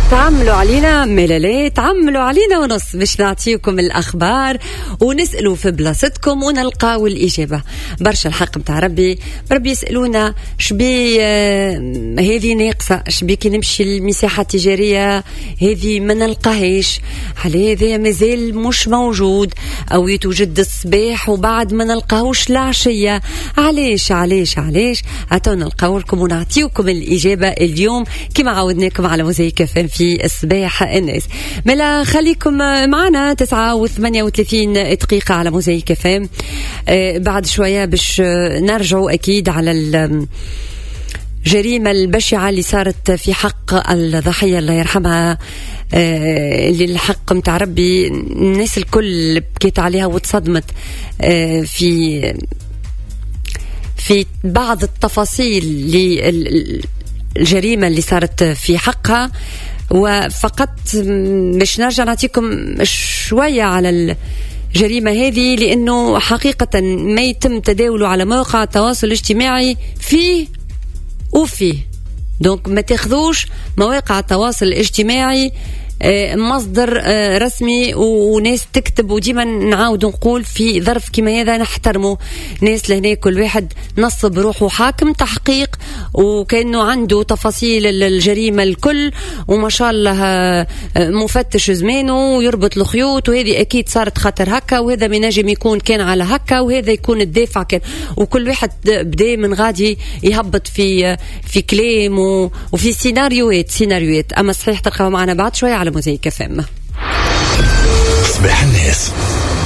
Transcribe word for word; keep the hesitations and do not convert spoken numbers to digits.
تعملوا علينا ملالات، تعملوا علينا ونص باش نعطيكم الأخبار ونسألوا في بلاصتكم ونلقاو الإجابة. برشا الحق متاع ربي ربي يسألونا شبي آه هذه ناقصة، شبي كي نمشي المساحة التجارية هذه ما نلقاهاش، على هذا مازال مش موجود أو يتوجد الصباح وبعد ما نلقاهوش العشية. علاش علاش علاش هاتو نلقاو لكم ونعطيكم الإجابة اليوم كما عودناكم على موزايك اف ام في الصباح الناس. ملا خليكم معنا تسعة وثمانية وثلاثين دقيقة على موزايك اف ام. آه بعد شوية باش نرجعوا أكيد على الجريمة البشعة اللي صارت في حق الضحية الله يرحمها، آه اللي الحق متاع ربي الناس الكل بكيت عليها وتصدمت آه في في بعض التفاصيل للجريمة اللي صارت في حقها. وفقط باش نرجع نعطيكم شوية على الجريمة هذه لأنه حقيقة ما يتم تداوله على مواقع التواصل الاجتماعي فيه وفيه، دونك ما تاخذوش مواقع التواصل الاجتماعي مصدر رسمي وناس تكتب. وديما نعاود نقول في ظرف كما هذا نحترمه ناس لهنا كل واحد نصب روحه حاكم تحقيق وكأنه عنده تفاصيل الجريمة الكل وما شاء الله مفتش زمانه ويربط الخيوط، وهذه أكيد صارت خطر هكا وهذا من نجم يكون كان على هكا وهذا يكون الدافع كان، وكل واحد بدأ من غادي يهبط في في كلام وفي سيناريوهات سيناريوهات. أما صحيح تلقاو معنا بعد شوية على موزايك اف ام. صباح الناس